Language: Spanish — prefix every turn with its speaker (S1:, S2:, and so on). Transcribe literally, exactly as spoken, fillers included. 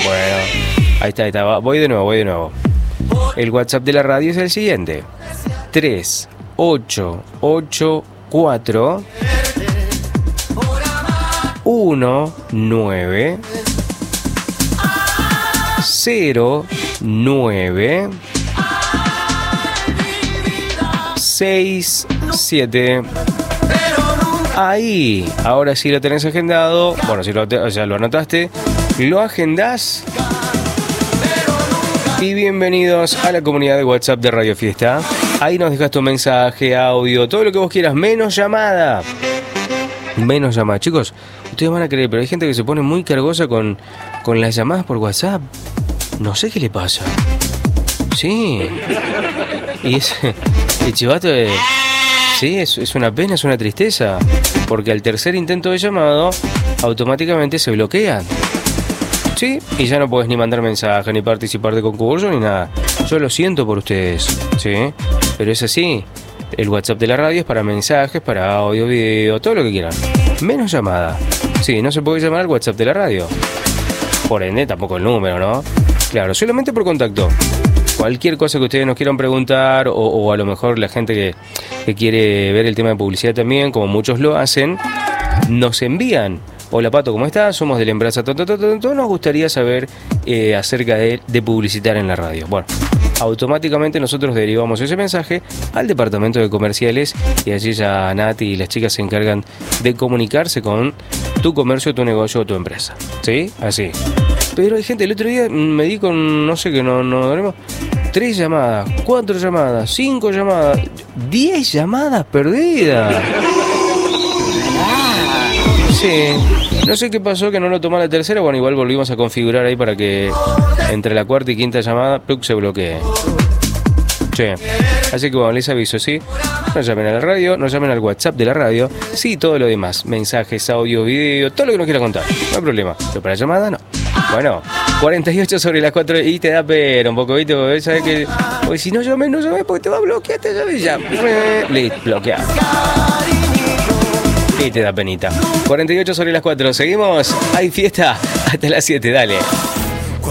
S1: Bueno, ahí está, ahí está. Voy de nuevo, voy de nuevo. El WhatsApp de la radio es el siguiente: tres ocho ocho cuatro uno nueve cero nueve seis siete. Ahí, ahora sí lo tenés agendado. Bueno, si lo, o sea, lo anotaste, lo agendás. Y bienvenidos a la comunidad de WhatsApp de Radio Fiesta. Ahí nos dejas tu mensaje, audio, todo lo que vos quieras, menos llamada. Menos llamada. Chicos, ustedes van a creer, pero hay gente que se pone muy cargosa con, con las llamadas por WhatsApp. No sé qué le pasa. Sí. Y es... El chivato de... Sí, es, es una pena, es una tristeza. Porque al tercer intento de llamado, automáticamente se bloquean. Sí, y ya no podés ni mandar mensaje, ni participar de concurso, ni nada. Yo lo siento por ustedes, ¿sí? Pero es así. El WhatsApp de la radio es para mensajes, para audio, video, todo lo que quieran. Menos llamada. Sí, no se puede llamar al WhatsApp de la radio. Por ende, tampoco el número, ¿no? Claro, solamente por contacto. Cualquier cosa que ustedes nos quieran preguntar, o, o a lo mejor la gente que, que quiere ver el tema de publicidad también, como muchos lo hacen, nos envían. Hola Pato, ¿cómo estás? Somos del Embraza. Nos gustaría saber eh, acerca de, de publicitar en la radio. Bueno, automáticamente nosotros derivamos ese mensaje al departamento de comerciales y allí ya Nati y las chicas se encargan de comunicarse con tu comercio, tu negocio o tu empresa. ¿Sí? Así. Pero hay gente, el otro día me di con, no sé, que no, no dormimos, tres llamadas, cuatro llamadas, cinco llamadas, diez llamadas perdidas. Sí, no sé qué pasó, que no lo tomó la tercera. Bueno, igual volvimos a configurar ahí para que entre la cuarta y quinta llamada plug se bloquee. Sí, así que bueno, les aviso, ¿sí? No llamen a la radio, no llamen al WhatsApp de la radio. Sí, todo lo demás, mensajes, audio, video, todo lo que nos quiera contar, no hay problema. Pero para llamada, no. Bueno, cuarenta y ocho sobre las cuatro y te da pena un poco, ¿viste? Porque sabes que, porque si no llames, no llames porque te va a bloquear, te llames ya. Listo, bloqueado. Y te da penita. cuarenta y ocho sobre las cuatro. Seguimos. Hay fiesta hasta las siete. Dale.